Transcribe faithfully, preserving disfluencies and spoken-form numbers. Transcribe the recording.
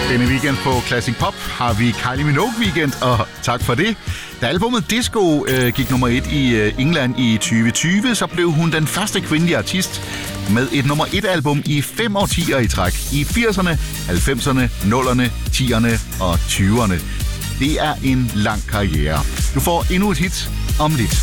Denne weekend på Classic Pop har vi Kylie Minogue weekend, og tak for det. Da albumet Disco øh, gik nummer et i øh, England i tyve tyve, så blev hun den første kvindelige artist med et nummer et album i fem årtier i træk. I firserne, halvfemserne, nullerne, tierne og tyverne. Det er en lang karriere. Du får endnu et hit om lidt.